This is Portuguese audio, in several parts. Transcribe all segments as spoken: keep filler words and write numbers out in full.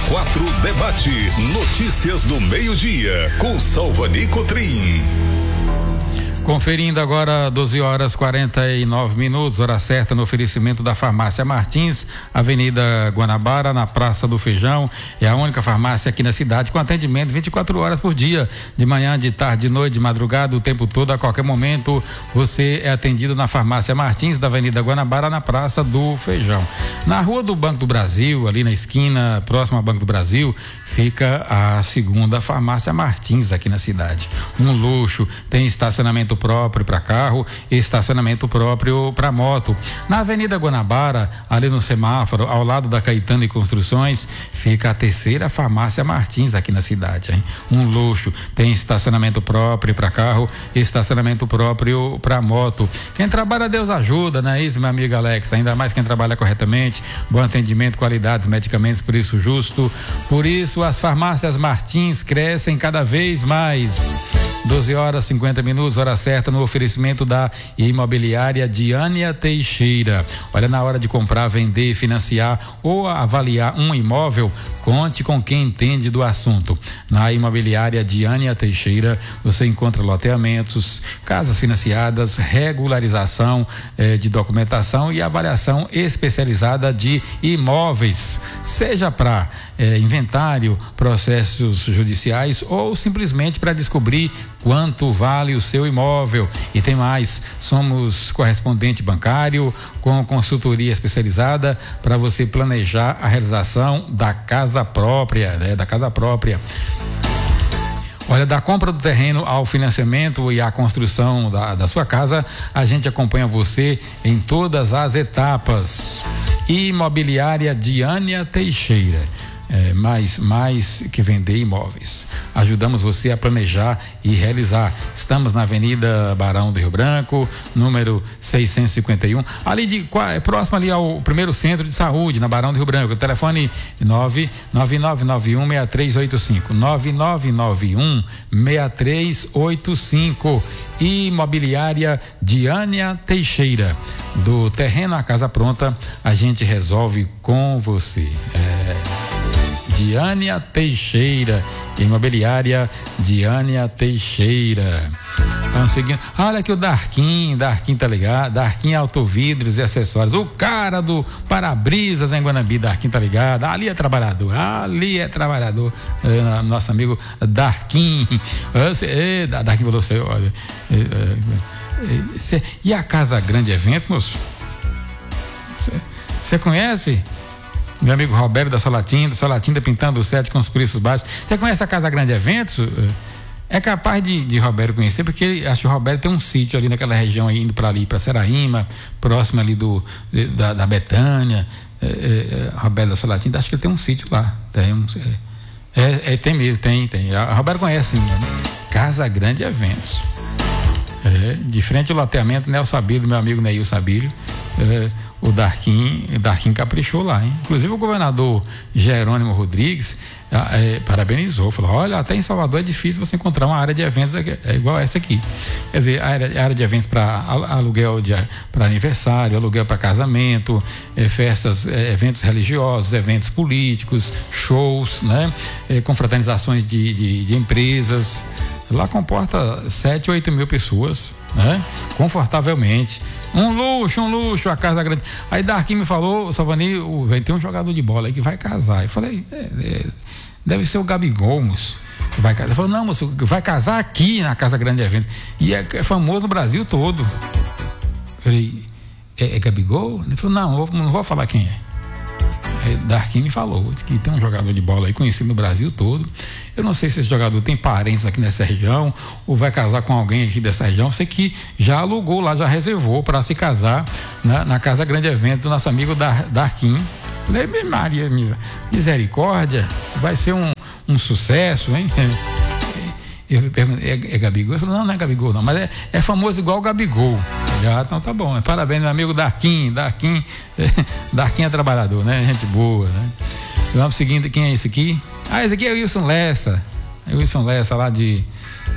quatro Debate. Notícias do meio-dia com Salvani Cotrim. Conferindo agora doze horas quarenta e nove minutos, hora certa no oferecimento da Farmácia Martins, Avenida Guanabara, na Praça do Feijão. É a única farmácia aqui na cidade com atendimento vinte e quatro horas por dia, de manhã, de tarde, de noite, de madrugada, o tempo todo, a qualquer momento. Você é atendido na Farmácia Martins, da Avenida Guanabara, na Praça do Feijão. Na Rua do Banco do Brasil, ali na esquina, próximo ao Banco do Brasil, fica a segunda Farmácia Martins aqui na cidade. Um luxo, tem estacionamento próprio para carro e estacionamento próprio para moto. Na Avenida Guanabara, ali no semáforo, ao lado da Caetano e Construções, fica a terceira Farmácia Martins aqui na cidade, hein? Um luxo, tem estacionamento próprio para carro e estacionamento próprio para moto. Quem trabalha, Deus ajuda, não é isso, meu amigo Alex? Ainda mais quem trabalha corretamente, bom atendimento, qualidades, medicamentos, preço justo. Por isso, as farmácias Martins crescem cada vez mais. doze horas e cinquenta minutos, hora certa no oferecimento da imobiliária Diânia Teixeira. Olha, na hora de comprar, vender, financiar ou avaliar um imóvel, conte com quem entende do assunto. Na imobiliária Diânia Teixeira, você encontra loteamentos, casas financiadas, regularização eh, de documentação e avaliação especializada de imóveis, seja para eh, inventário, processos judiciais ou simplesmente para descobrir quanto vale o seu imóvel. E tem mais, somos correspondente bancário com consultoria especializada para você planejar a realização da casa própria, né? Da casa própria. Olha, da compra do terreno ao financiamento e à construção da, da sua casa, a gente acompanha você em todas as etapas. Imobiliária Diânia Teixeira. É, mais, mais que vender imóveis. Ajudamos você a planejar e realizar. Estamos na Avenida Barão do Rio Branco, número seiscentos e cinquenta e um, ali de, próximo ali ao primeiro centro de saúde, na Barão do Rio Branco. O telefone nove nove nove nove um seis três oito cinco, nove nove nove um seis três oito cinco. Imobiliária Diânia Teixeira. Do terreno à casa pronta, a gente resolve com você. É... Diânia Teixeira, imobiliária Diânia Teixeira. Vamos seguindo. Olha aqui o Darquim, Darquim tá ligado, Darquim Autovidros e Acessórios, o cara do para-brisas em Guanambi. Darquim tá ligado, ali é trabalhador, ali é trabalhador, é, nosso amigo Darquim. É, Darquim falou você, olha, é, é, é, e a Casa Grande Eventos, moço? Você conhece? Meu amigo Roberto da Salatinda, Salatinda pintando o set com os preços baixos. Você conhece a Casa Grande Eventos? É capaz de, de Roberto conhecer, porque ele, acho que o Roberto tem um sítio ali naquela região aí, indo para ali, para Seraíma, próximo ali do, da, da Betânia. É, é, Roberto da Salatinda, acho que ele tem um sítio lá. Tem, um, é, é, tem mesmo, tem, tem. A Roberto conhece, sim, né? Casa Grande Eventos. É, de frente ao loteamento, Nel Sabílio, meu amigo Neil Sabílio. É, o Darquim, o Darquim caprichou lá, hein? Inclusive o governador Jerônimo Rodrigues é, parabenizou, falou, olha, até em Salvador é difícil você encontrar uma área de eventos é, é igual essa aqui. Quer dizer, a área, a área de eventos para aluguel para aniversário, aluguel para casamento, é, festas, é, eventos religiosos, eventos políticos, shows, né? É, confraternizações de, de, de empresas. Lá comporta sete, oito mil pessoas, né? Confortavelmente. Um luxo, um luxo, a Casa Grande. Aí Darquim me falou, Salvani, vai ter um jogador de bola aí que vai casar. Eu falei, é, é, deve ser o Gabigol, moço. Vai casar. Ele falou, não, moço, vai casar aqui na Casa Grande Evento. E é, é famoso no Brasil todo. Eu falei, é, é Gabigol? Ele falou, não, não, não vou falar quem é. Darquim me falou que tem um jogador de bola aí conhecido no Brasil todo. Eu não sei se esse jogador tem parentes aqui nessa região ou vai casar com alguém aqui dessa região. Eu sei que já alugou lá, já reservou para se casar na, na Casa Grande Evento do nosso amigo Dar, Darquim. Falei, Maria, misericórdia, vai ser um, um sucesso, hein? Eu perguntei, é, é Gabigol? Ele falou, não, não é Gabigol não, mas é, é famoso igual o Gabigol. Já, então tá bom, parabéns meu amigo Darquim, Darquim, Darquim é trabalhador, né? Gente boa, né? Vamos seguindo, quem é esse aqui? Ah, esse aqui é o Wilson Lessa, é o Wilson Lessa lá de,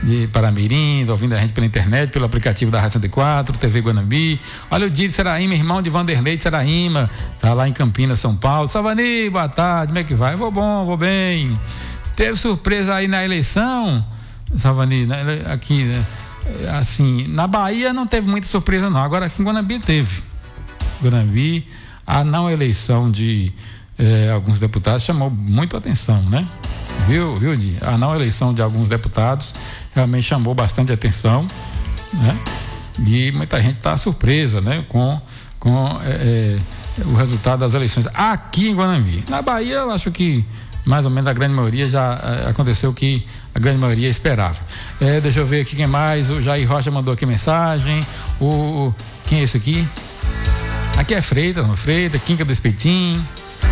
de Paramirim, ouvindo a gente pela internet, pelo aplicativo da Rádio cento e quatro, T V Guanambi. Olha o Didi de Seraíma, irmão de Vanderlei de Seraíma, tá lá em Campinas, São Paulo. Salvani, boa tarde, como é que vai? Vou bom, vou bem. Teve surpresa aí na eleição, Salvani, né? Aqui, né? Assim, na Bahia não teve muita surpresa não, agora aqui em Guanambi teve. Guanambi, a não eleição de eh, alguns deputados chamou muito atenção, né? Viu, viu, Di? A não eleição de alguns deputados realmente chamou bastante atenção, né? E muita gente está surpresa, né? Com, com eh, eh, o resultado das eleições aqui em Guanambi. Na Bahia, eu acho que mais ou menos a grande maioria já eh, aconteceu o que a grande maioria esperava. Eh, deixa eu ver aqui quem mais. O Jair Rocha mandou aqui mensagem. O, quem é esse aqui? Aqui é Freitas, não Freitas, Quinca do Espetim.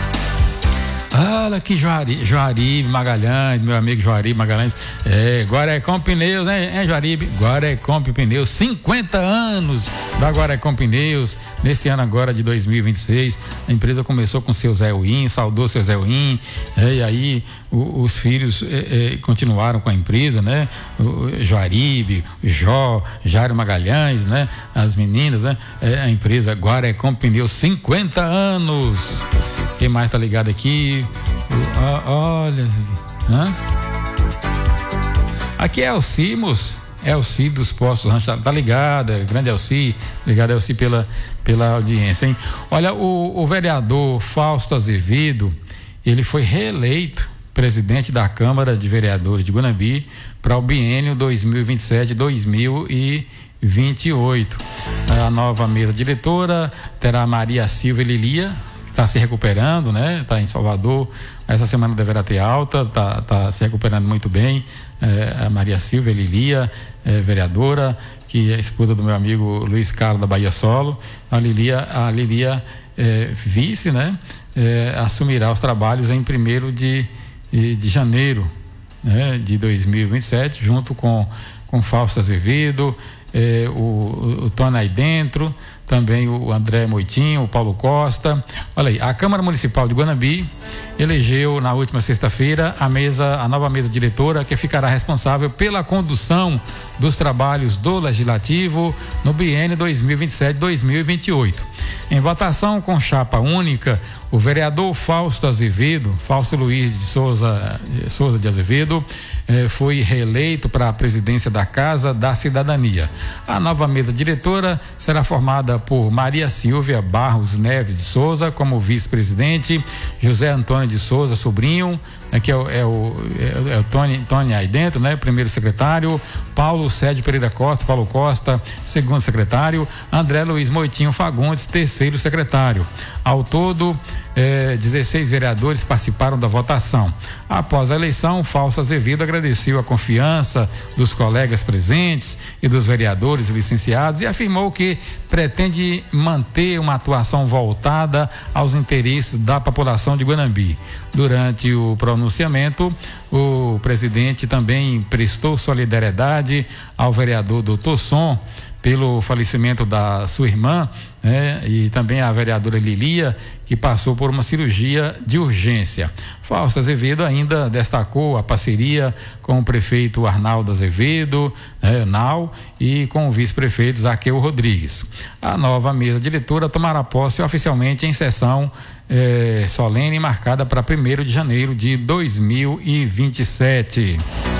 Olha aqui, Joari, Joaribe Magalhães, meu amigo Joaribe Magalhães. É, Guarecom Pneus, né, hein, Joaribe? Guarecom Pneus, cinquenta anos da Guarecom Pneus. Nesse ano agora de dois mil e vinte e seis, a empresa começou com seu Zé Uim, saudou seu Zé Uim, é, e aí o, os filhos é, é, continuaram com a empresa, né? O Joaribe, Jó, Jairo Magalhães, né? As meninas, né? É, a empresa Guarecom Pneus, cinquenta anos. Quem mais tá ligado aqui? O, olha, hã? Aqui é Alcimos, Elci dos Postos Rancho, tá ligada, grande Elci, obrigado Elci pela, pela audiência, hein? Olha, o, o vereador Fausto Azevedo, ele foi reeleito presidente da Câmara de Vereadores de Guanambi para o biênio dois mil e vinte e sete a dois mil e vinte e oito. A nova mesa diretora terá Maria Silva Lilia, está se recuperando, né? Está em Salvador, essa semana deverá ter alta, está tá se recuperando muito bem. É, a Maria Silva Lilia, é, vereadora, que é esposa do meu amigo Luiz Carlos da Bahia Solo. A Lilia, a Lilia é, vice, né? É, assumirá os trabalhos em primeiro de, de janeiro, né? De dois mil e vinte e sete, junto com com Fausto Azevedo, é, o, o Tony aí dentro, também o André Moitinho, o Paulo Costa. Olha aí, a Câmara Municipal de Guanambi elegeu na última sexta-feira a mesa, a nova mesa diretora, que ficará responsável pela condução dos trabalhos do Legislativo no biênio dois mil e vinte e sete a dois mil e vinte e oito. Em votação com chapa única, o vereador Fausto Azevedo, Fausto Luiz de Souza, Souza de Azevedo, eh, foi reeleito para a presidência da Casa da Cidadania. A nova mesa diretora será formada por Maria Silvia Barros Neves de Souza como vice-presidente, José Antônio de Souza, sobrinho, né, que é o, é o, é o Tony, Tony aí dentro, né? Primeiro secretário, Paulo Sérgio Pereira Costa, Paulo Costa, segundo secretário, André Luiz Moitinho Fagundes, terceiro secretário. Ao todo, eh, dezesseis vereadores participaram da votação. Após a eleição, Fausto Azevedo agradeceu a confiança dos colegas presentes e dos vereadores licenciados e afirmou que pretende manter uma atuação voltada aos interesses da população de Guanambi. Durante o pronunciamento, o presidente também prestou solidariedade ao vereador doutor Som pelo falecimento da sua irmã, né? E também a vereadora Lilia, que passou por uma cirurgia de urgência. Fausto Azevedo ainda destacou a parceria com o prefeito Arnaldo Azevedo, né, Nau, e com o vice-prefeito Zaqueu Rodrigues. A nova mesa diretora tomará posse oficialmente em sessão eh, solene marcada para primeiro de janeiro de dois mil e vinte e sete.